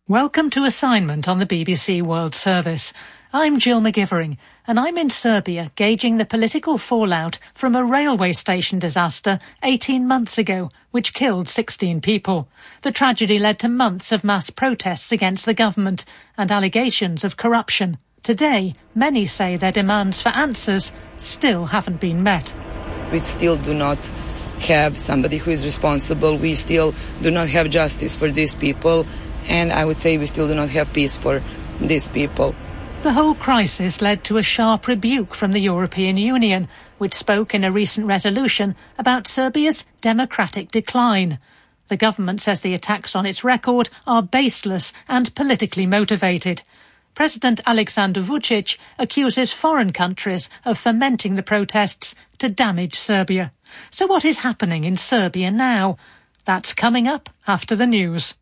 Welcome to Assignment on the BBC World Service. I'm Jill McGivering, and I'm in Serbia gauging the political fallout from a railway station disaster 18 months ago, which killed 16 people. The tragedy led to months of mass protests against the government and allegations of corruption. Today, many say their demands for answers still haven't been met. We still do not have somebody who is responsible. We still do not have justice for these people. And I would say we still do not have peace for these people. The whole crisis led to a sharp rebuke from the European Union, which spoke in a recent resolution about Serbia's democratic decline. The government says the attacks on its record are baseless and politically motivated. President Aleksandar Vučić accuses foreign countries of fomenting the protests to damage Serbia. So what is happening in Serbia now? That's coming up after the news.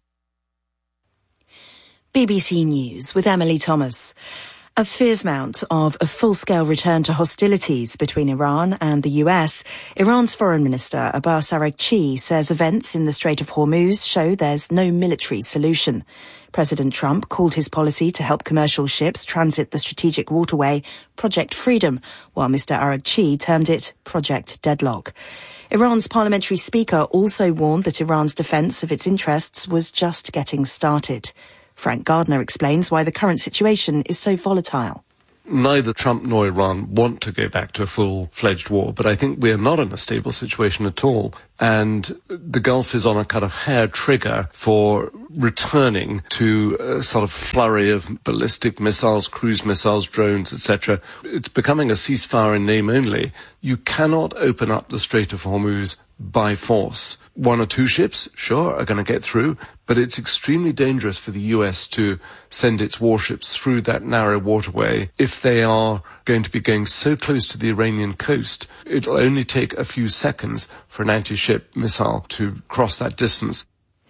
BBC News with Emily Thomas. As fears mount of a full-scale return to hostilities between Iran and the US, Iran's Foreign Minister Abbas Araghchi says events in the Strait of Hormuz show there's no military solution. President Trump called his policy to help commercial ships transit the strategic waterway Project Freedom, while Mr Araghchi termed it Project Deadlock. Iran's parliamentary speaker also warned that Iran's defence of its interests was just getting started. Frank Gardner explains why the current situation is so volatile. Neither Trump nor Iran want to go back to a full-fledged war, but I think we're not in a stable situation at all. And the Gulf is on a kind of hair trigger for returning to a sort of flurry of ballistic missiles, cruise missiles, drones, etc. It's becoming a ceasefire in name only. You cannot open up the Strait of Hormuz by force. One or two ships, sure, are going to get through, but it's extremely dangerous for the US to send its warships through that narrow waterway. If they are going to be going so close to the Iranian coast, it'll only take a few seconds for an anti-ship missile to cross that distance.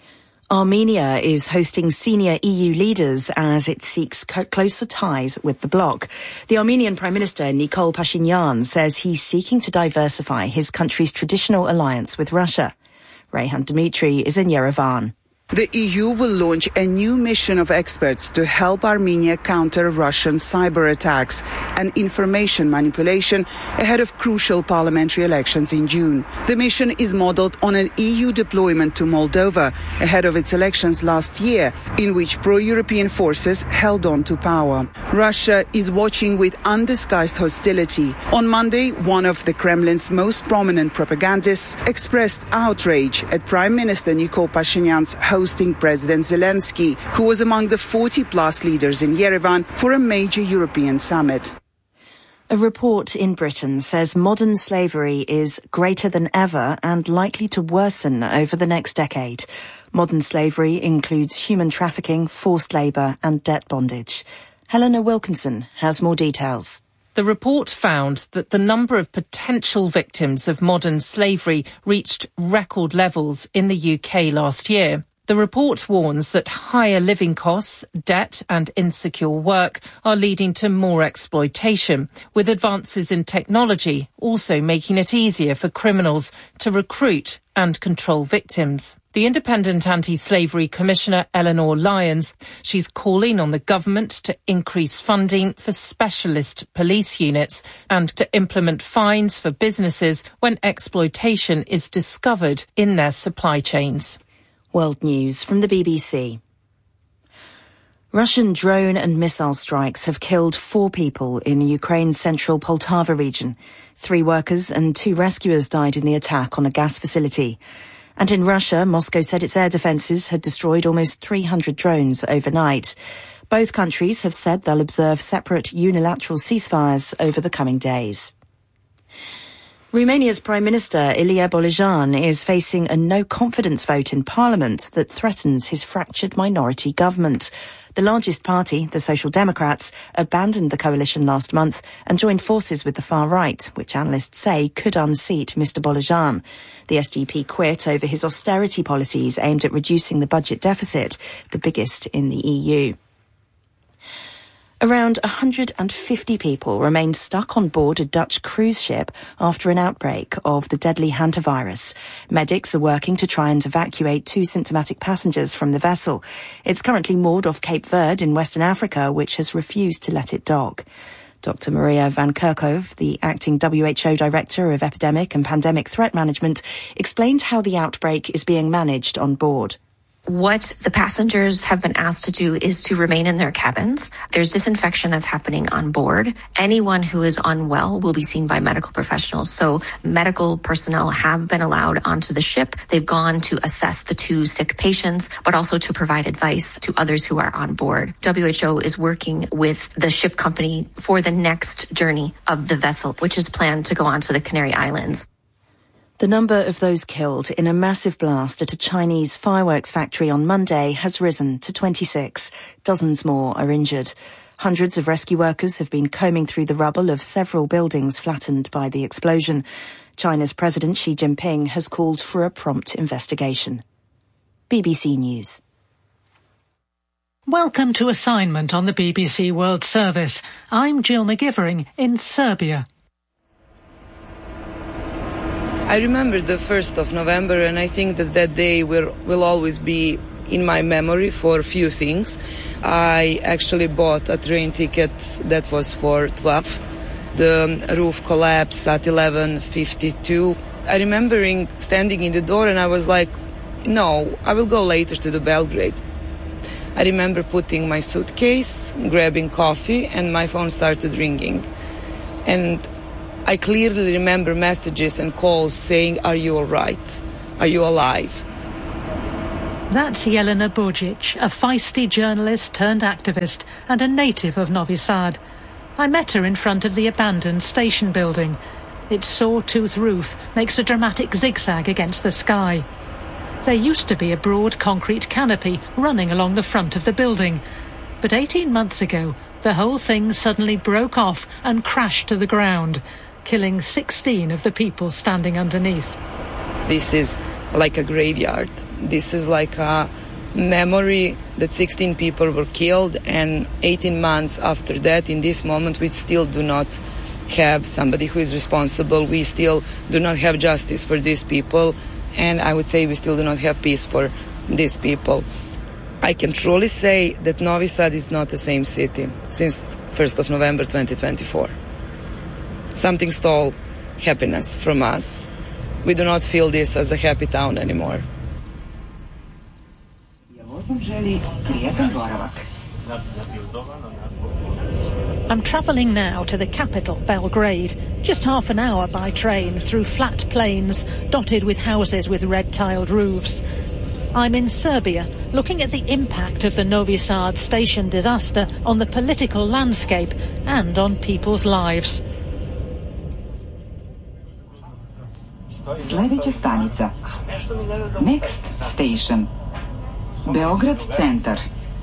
Armenia is hosting senior EU leaders as it seeks closer ties with the bloc. The Armenian Prime Minister Nikol Pashinyan says he's seeking to diversify his country's traditional alliance with Russia. Rayhan Dmitry is in Yerevan. The EU will launch a new mission of experts to help Armenia counter Russian cyber attacks and information manipulation ahead of crucial parliamentary elections in June. The mission is modelled on an EU deployment to Moldova ahead of its elections last year, in which pro-European forces held on to power. Russia is watching with undisguised hostility. On Monday, one of the Kremlin's most prominent propagandists expressed outrage at Prime Minister Nikol Pashinyan's hosting President Zelensky, who was among the 40-plus leaders in Yerevan for a major European summit. A report in Britain says modern slavery is greater than ever and likely to worsen over the next decade. Modern slavery includes human trafficking, forced labour and debt bondage. Helena Wilkinson has more details. The report found that the number of potential victims of modern slavery reached record levels in the UK last year. The report warns that higher living costs, debt and insecure work are leading to more exploitation, with advances in technology also making it easier for criminals to recruit and control victims. The Independent Anti-Slavery Commissioner Eleanor Lyons, she's calling on the government to increase funding for specialist police units and to implement fines for businesses when exploitation is discovered in their supply chains. World News from the BBC. Russian drone and missile strikes have killed 4 people in Ukraine's central Poltava region. 3 workers and 2 rescuers died in the attack on a gas facility. And in Russia, Moscow said its air defences had destroyed almost 300 drones overnight. Both countries have said they'll observe separate unilateral ceasefires over the coming days. Romania's Prime Minister Ilie Bolyai is facing a no-confidence vote in Parliament that threatens his fractured minority government. The largest party, the Social Democrats, abandoned the coalition last month and joined forces with the far right, which analysts say could unseat Mr Bolyai. The SDP quit over his austerity policies aimed at reducing the budget deficit, the biggest in the EU. Around 150 people remained stuck on board a Dutch cruise ship after an outbreak of the deadly hantavirus. Medics are working to try and evacuate 2 symptomatic passengers from the vessel. It's currently moored off Cape Verde in Western Africa, which has refused to let it dock. Dr. Maria van Kerkhove, the acting WHO Director of Epidemic and Pandemic Threat Management, explained how the outbreak is being managed on board. What the passengers have been asked to do is to remain in their cabins. There's disinfection that's happening on board. Anyone who is unwell will be seen by medical professionals. So medical personnel have been allowed onto the ship. They've gone to assess the 2 sick patients, but also to provide advice to others who are on board. WHO is working with the ship company for the next journey of the vessel, which is planned to go on to the Canary Islands. The number of those killed in a massive blast at a Chinese fireworks factory on Monday has risen to 26. Dozens more are injured. Hundreds of rescue workers have been combing through the rubble of several buildings flattened by the explosion. China's President Xi Jinping has called for a prompt investigation. BBC News. Welcome to Assignment on the BBC World Service. I'm Jill McGivering in Serbia. I remember the 1st of November, and I think that day will always be in my memory for a few things. I actually bought a train ticket that was for 12. The roof collapsed at 11:52. I remember standing in the door and I was like, no, I will go later to the Belgrade. I remember putting my suitcase, grabbing coffee, and my phone started ringing. And I clearly remember messages and calls saying, are you all right? Are you alive? That's Jelena Bojic, a feisty journalist turned activist and a native of Novi Sad. I met her in front of the abandoned station building. Its saw-tooth roof makes a dramatic zigzag against the sky. There used to be a broad concrete canopy running along the front of the building. But 18 months ago, the whole thing suddenly broke off and crashed to the ground, killing 16 of the people standing underneath. This is like a graveyard. This is like a memory that 16 people were killed, and 18 months after that, in this moment, we still do not have somebody who is responsible. We still do not have justice for these people, and I would say we still do not have peace for these people. I can truly say that Novi Sad is not the same city since 1st of November 2024. Something stole happiness from us. We do not feel this as a happy town anymore. I'm travelling now to the capital, Belgrade, just half an hour by train through flat plains dotted with houses with red-tiled roofs. I'm in Serbia, looking at the impact of the Novi Sad station disaster on the political landscape and on people's lives. Sljedeća stanica. Next station. Beograd Centar.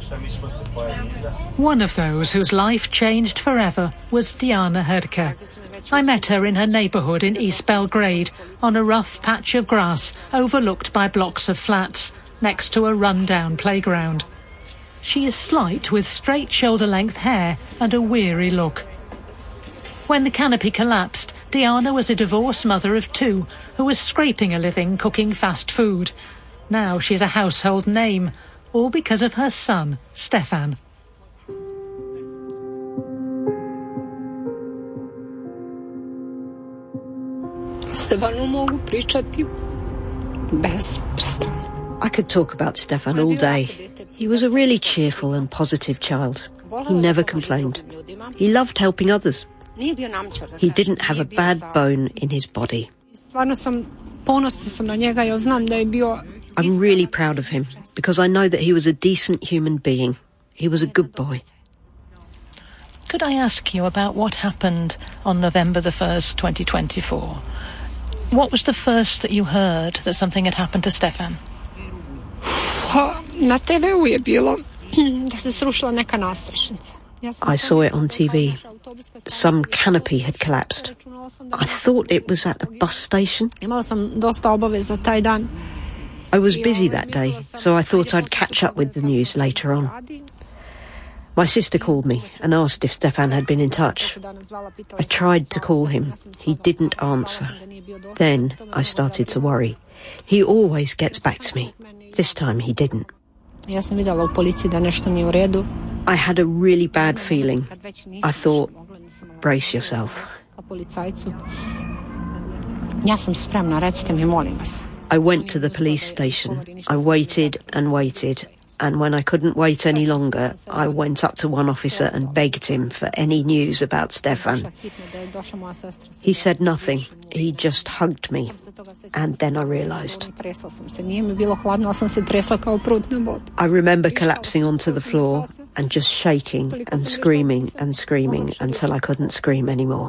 One of those whose life changed forever was Diana Hrdka. I met her in her neighbourhood in East Belgrade, on a rough patch of grass overlooked by blocks of flats, next to a run-down playground. She is slight, with straight shoulder-length hair and a weary look. When the canopy collapsed, Diana was a divorced mother of 2 who was scraping a living cooking fast food. Now she's a household name, all because of her son, Stefan. I could talk about Stefan all day. He was a really cheerful and positive child. He never complained. He loved helping others. He didn't have a bad bone in his body. I'm really proud of him because I know that he was a decent human being. He was a good boy. Could I ask you about what happened on November the 1st, 2024? What was the first that you heard that something had happened to Stefan? I saw it on TV. Some canopy had collapsed. I thought it was at a bus station. I was busy that day, so I thought I'd catch up with the news later on. My sister called me and asked if Stefan had been in touch. I tried to call him. He didn't answer. Then I started to worry. He always gets back to me. This time he didn't. I had a really bad feeling. I thought, brace yourself. I went to the police station. I waited and waited. And when I couldn't wait any longer, I went up to one officer and begged him for any news about Stefan. He said nothing. He just hugged me. And then I realised. I remember collapsing onto the floor and just shaking and screaming until I couldn't scream anymore.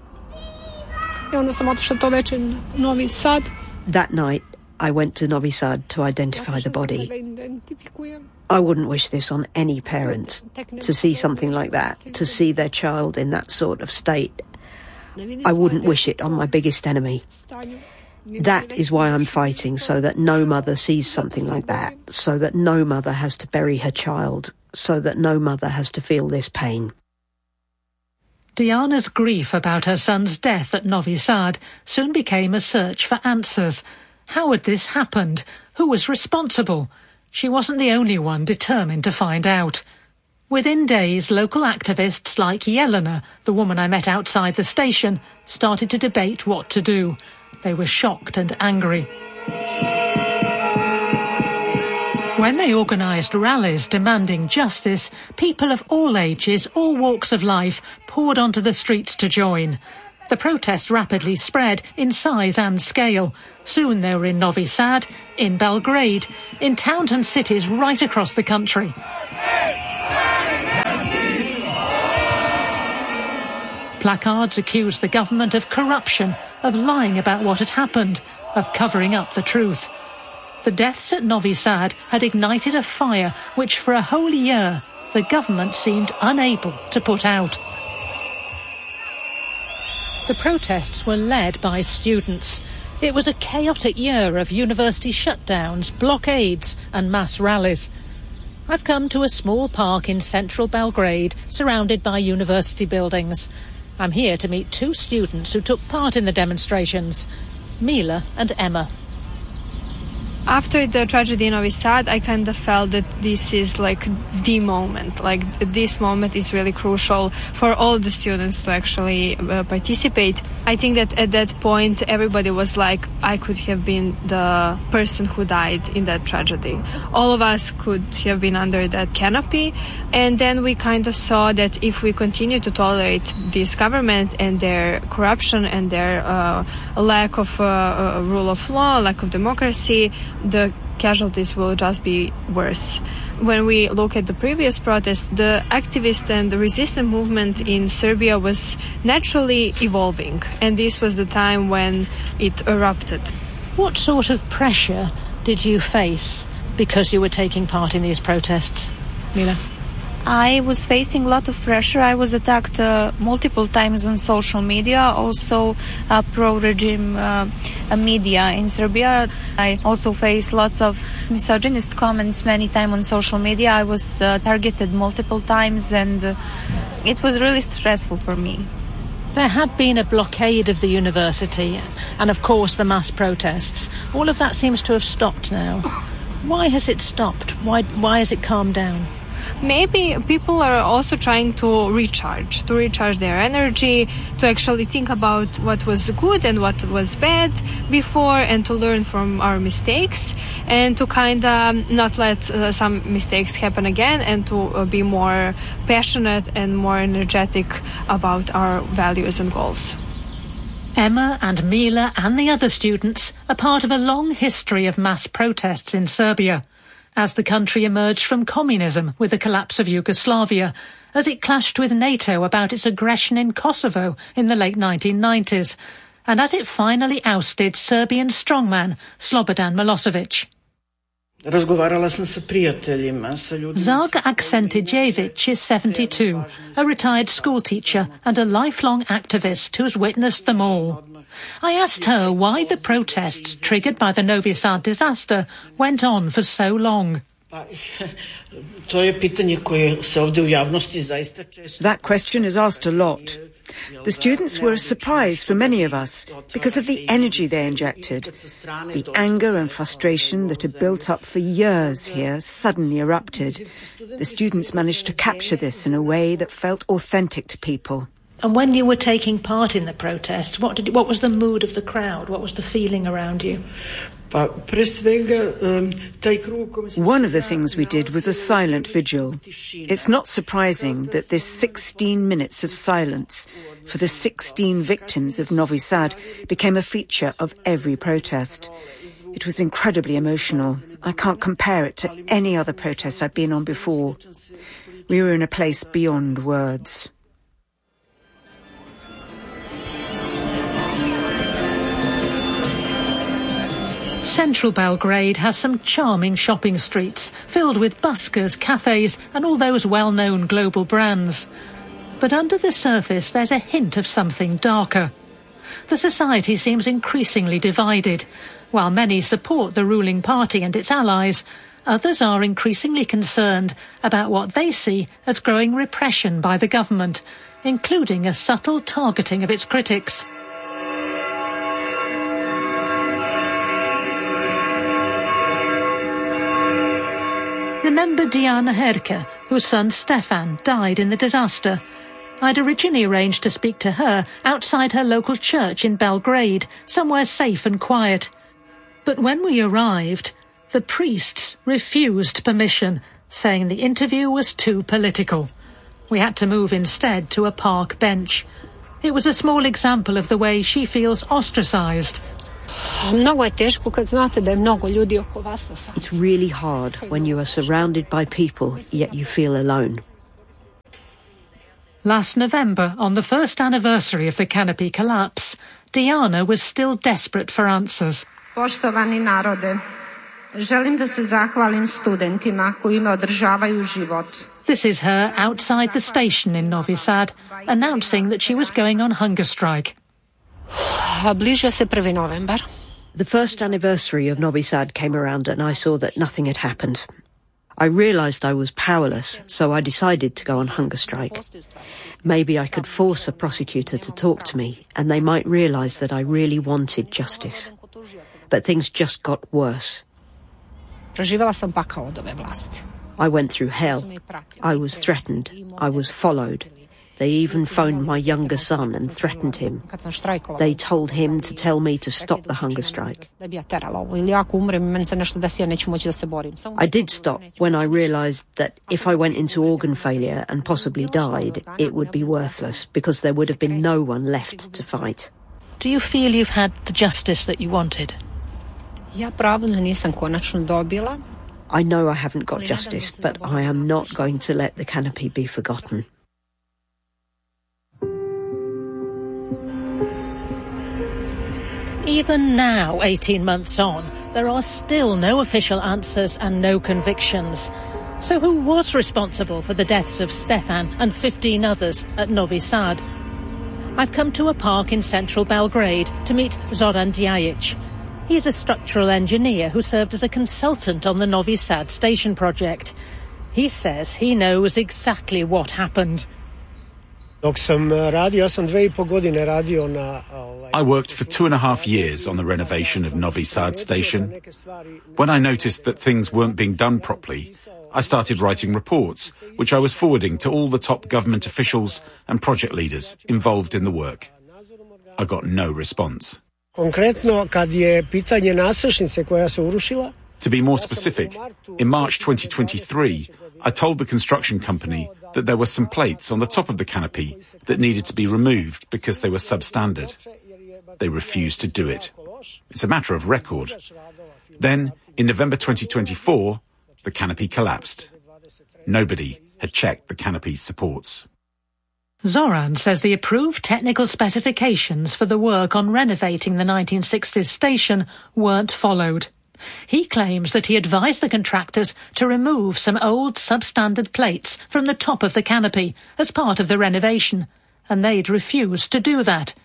That night, I went to Novi Sad to identify the body. I wouldn't wish this on any parent, to see something like that, to see their child in that sort of state. I wouldn't wish it on my biggest enemy. That is why I'm fighting, so that no mother sees something like that, so that no mother has to bury her child, so that no mother has to feel this pain. Diana's grief about her son's death at Novi Sad soon became a search for answers. How had this happened? Who was responsible? She wasn't the only one determined to find out. Within days, local activists like Yelena, the woman I met outside the station, started to debate what to do. They were shocked and angry. When they organised rallies demanding justice, people of all ages, all walks of life, poured onto the streets to join. The protest rapidly spread in size and scale. Soon they were in Novi Sad, in Belgrade, in towns and cities right across the country. Placards accused the government of corruption, of lying about what had happened, of covering up the truth. The deaths at Novi Sad had ignited a fire which for a whole year the government seemed unable to put out. The protests were led by students. It was a chaotic year of university shutdowns, blockades and mass rallies. I've come to a small park in central Belgrade, surrounded by university buildings. I'm here to meet two students who took part in the demonstrations, Mila and Emma. After the tragedy in Novi Sad, I kind of felt that this is like the moment. Like this moment is really crucial for all the students to actually participate. I think that at that point, everybody was like, I could have been the person who died in that tragedy. All of us could have been under that canopy. And then we kind of saw that if we continue to tolerate this government and their corruption and their lack of rule of law, lack of democracy, the casualties will just be worse. When we look at the previous protests, the activist and the resistance movement in Serbia was naturally evolving, and this was the time when it erupted. What sort of pressure did you face because you were taking part in these protests, Mila? I was facing a lot of pressure. I was attacked multiple times on social media, also pro-regime media in Serbia. I also faced lots of misogynist comments many times on social media. I was targeted multiple times, and it was really stressful for me. There had been a blockade of the university and, of course, the mass protests. All of that seems to have stopped now. Why has it stopped? Why has it calmed down? Maybe people are also trying to recharge their energy, to actually think about what was good and what was bad before, and to learn from our mistakes, and to kind of not let some mistakes happen again, and to be more passionate and more energetic about our values and goals. Emma and Mila and the other students are part of a long history of mass protests in Serbia, as the country emerged from communism with the collapse of Yugoslavia, as it clashed with NATO about its aggression in Kosovo in the late 1990s, and as it finally ousted Serbian strongman Slobodan Milosevic. Zaga Aksentijevic is 72, a retired schoolteacher and a lifelong activist who's witnessed them all. I asked her why the protests triggered by the Novi Sad disaster went on for so long. That question is asked a lot. The students were a surprise for many of us because of the energy they injected. The anger and frustration that had built up for years here suddenly erupted. The students managed to capture this in a way that felt authentic to people. And when you were taking part in the protests, what was the mood of the crowd? What was the feeling around you? One of the things we did was a silent vigil. It's not surprising that this 16 minutes of silence for the 16 victims of Novi Sad became a feature of every protest. It was incredibly emotional. I can't compare it to any other protest I've been on before. We were in a place beyond words. Central Belgrade has some charming shopping streets, filled with buskers, cafes and all those well-known global brands. But under the surface there's a hint of something darker. The society seems increasingly divided. While many support the ruling party and its allies, others are increasingly concerned about what they see as growing repression by the government, including a subtle targeting of its critics. Remember Diana Herke, whose son Stefan died in the disaster? I'd originally arranged to speak to her outside her local church in Belgrade, somewhere safe and quiet. But when we arrived, the priests refused permission, saying the interview was too political. We had to move instead to a park bench. It was a small example of the way she feels ostracised. It's really hard when you are surrounded by people, yet you feel alone. Last November, on the first anniversary of the canopy collapse, Diana was still desperate for answers. Poštovani narode, želim da se zahvalim studentima koji me održavaju život. This is her outside the station in Novi Sad, announcing that she was going on hunger strike. The first anniversary of Novi Sad came around and I saw that nothing had happened. I realised I was powerless, so I decided to go on hunger strike. Maybe I could force a prosecutor to talk to me and they might realise that I really wanted justice. But things just got worse. I went through hell. I was threatened. I was followed. They even phoned my younger son and threatened him. They told him to tell me to stop the hunger strike. I did stop when I realised that if I went into organ failure and possibly died, it would be worthless because there would have been no one left to fight. Do you feel you've had the justice that you wanted? I know I haven't got justice, but I am not going to let the canopy be forgotten. Even now, 18 months on, there are still no official answers and no convictions. So who was responsible for the deaths of Stefan and 15 others at Novi Sad? I've come to a park in central Belgrade to meet Zoran Djajic. He's a structural engineer who served as a consultant on the Novi Sad station project. He says he knows exactly what happened. I worked for 2.5 years on the renovation of Novi Sad station. When I noticed that things weren't being done properly, I started writing reports, which I was forwarding to all the top government officials and project leaders involved in the work. I got no response. To be more specific, in March 2023, I told the construction company that there were some plates on the top of the canopy that needed to be removed because they were substandard. They refused to do it. It's a matter of record. Then, in November 2024, the canopy collapsed. Nobody had checked the canopy's supports. Zoran says the approved technical specifications for the work on renovating the 1960s station weren't followed. He claims that he advised the contractors to remove some old substandard plates from the top of the canopy as part of the renovation, and they'd refused to do that.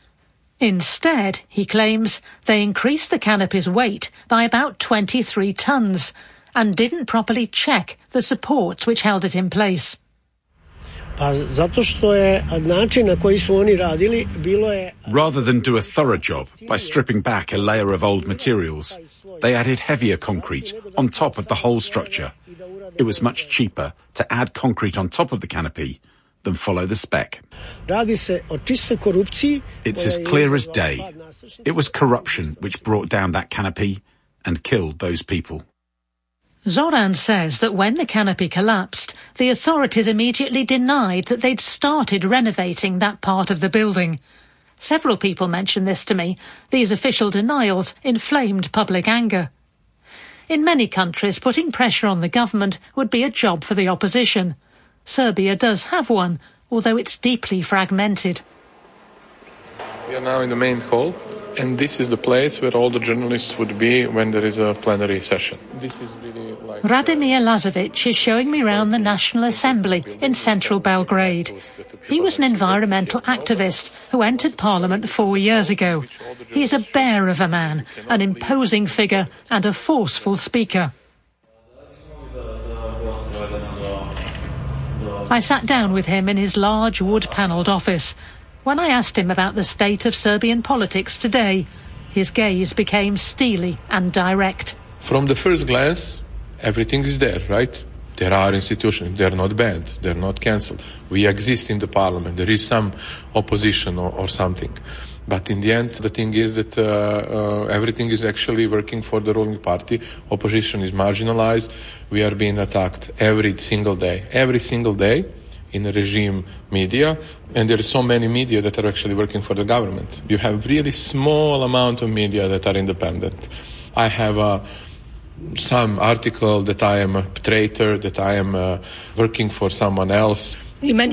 Instead, he claims, they increased the canopy's weight by about 23 tons, and didn't properly check the supports which held it in place. Rather than do a thorough job by stripping back a layer of old materials, they added heavier concrete on top of the whole structure. It was much cheaper to add concrete on top of the canopy than follow the spec. It's as clear as day. It was corruption which brought down that canopy and killed those people. Zoran says that when the canopy collapsed, the authorities immediately denied that they'd started renovating that part of the building. Several people mentioned this to me. These official denials inflamed public anger. In many countries, putting pressure on the government would be a job for the opposition. Serbia does have one, although it's deeply fragmented. We are now in the main hall, and this is the place where all the journalists would be when there is a plenary session. This is really like... Radimir Lazovic is showing me around the National Assembly in central Belgrade. He was an environmental activist who entered Parliament 4 years ago. He's a bear of a man, an imposing figure and a forceful speaker. I sat down with him in his large wood-panelled office. When I asked him about the state of Serbian politics today, his gaze became steely and direct. From the first glance, everything is there, right? There are institutions, they're not banned, they're not cancelled. We exist in the parliament, there is some opposition or something. But in the end, the thing is that everything is actually working for the ruling party. Opposition is marginalized. We are being attacked every single day in the regime media. And there are so many media that are actually working for the government. You have really small amount of media that are independent. I have some article that I am a traitor, that I am working for someone else. You mentioned